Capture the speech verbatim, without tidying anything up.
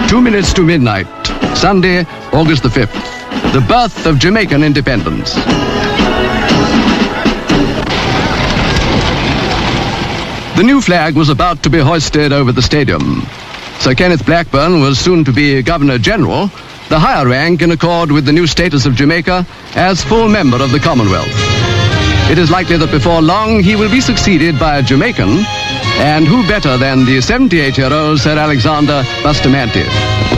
Two minutes to midnight, Sunday, August the fifth. The birth of Jamaican independence. The new flag was about to be hoisted over the stadium. Sir Kenneth Blackburn was soon to be Governor General, the higher rank in accord with the new status of Jamaica as full member of the Commonwealth. It is likely that before long he will be succeeded by a Jamaican, and who better than the seventy-eight-year-old Sir Alexander Bustamante.